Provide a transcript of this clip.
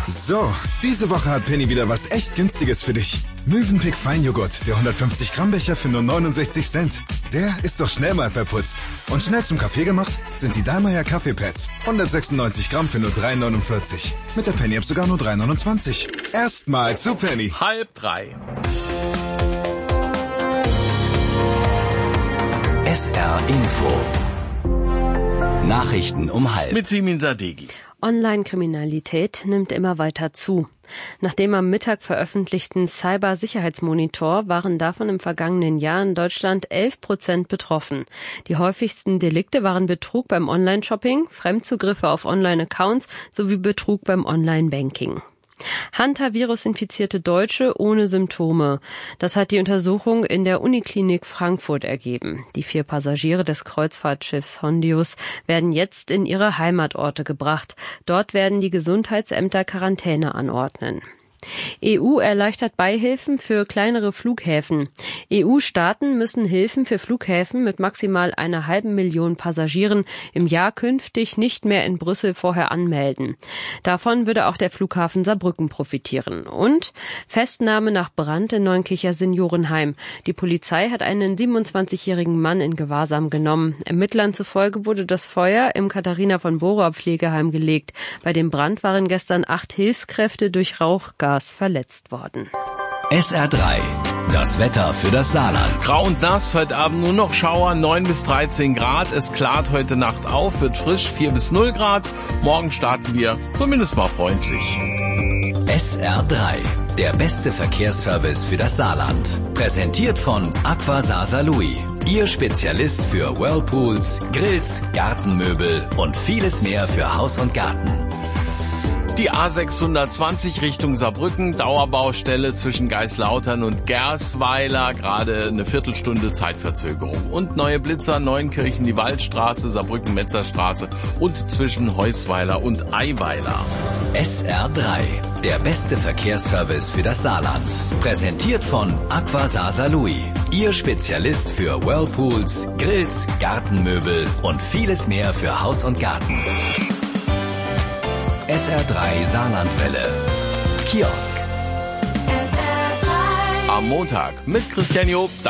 So, diese Woche hat Penny wieder was echt Günstiges für dich. Mövenpick Feinjoghurt, der 150 Gramm Becher für nur 69 Cent. Der ist doch schnell mal verputzt. Und schnell zum Kaffee gemacht sind die Dallmayr Kaffeepads. 196 Gramm für nur 3,49. Mit der Penny-App sogar nur 3,29. Erstmal zu Penny. 2:30. SR Info. Nachrichten um 12:30. Mit Simin Sadeghi. Online-Kriminalität nimmt immer weiter zu. Nach dem am Mittag veröffentlichten Cybersicherheitsmonitor waren davon im vergangenen Jahr in Deutschland 11% betroffen. Die häufigsten Delikte waren Betrug beim Online-Shopping, Fremdzugriffe auf Online-Accounts sowie Betrug beim Online-Banking. Hantavirus-infizierte Deutsche ohne Symptome. Das hat die Untersuchung in der Uniklinik Frankfurt ergeben. Die 4 Passagiere des Kreuzfahrtschiffs Hondius werden jetzt in ihre Heimatorte gebracht. Dort werden die Gesundheitsämter Quarantäne anordnen. EU erleichtert Beihilfen für kleinere Flughäfen. EU-Staaten müssen Hilfen für Flughäfen mit maximal 500.000 Passagieren im Jahr künftig nicht mehr in Brüssel vorher anmelden. Davon würde auch der Flughafen Saarbrücken profitieren. Und Festnahme nach Brand in Neunkircher Seniorenheim. Die Polizei hat einen 27-jährigen Mann in Gewahrsam genommen. Ermittlern zufolge wurde das Feuer im Katharina von Bora Pflegeheim gelegt. Bei dem Brand waren gestern 8 Hilfskräfte durch Rauchgas verletzt worden. SR3. Das Wetter für das Saarland. Grau und nass, heute Abend nur noch Schauer, 9 bis 13 Grad. Es klart heute Nacht auf, wird frisch, 4 bis 0 Grad. Morgen starten wir zumindest mal freundlich. SR3. Der beste Verkehrsservice für das Saarland. Präsentiert von Aqua Saar-Saarlouis. Ihr Spezialist für Whirlpools, Grills, Gartenmöbel und vieles mehr für Haus und Garten. Die A620 Richtung Saarbrücken, Dauerbaustelle zwischen Geislautern und Gersweiler, gerade eine Viertelstunde Zeitverzögerung. Und neue Blitzer, Neunkirchen, die Waldstraße, Saarbrücken-Metzerstraße und zwischen Heusweiler und Eiweiler. SR3, der beste Verkehrsservice für das Saarland. Präsentiert von Aqua Saar-Saarlouis. Ihr Spezialist für Whirlpools, Grills, Gartenmöbel und vieles mehr für Haus und Garten. SR3 Saarlandwelle. Kiosk. Am Montag mit Christian Job.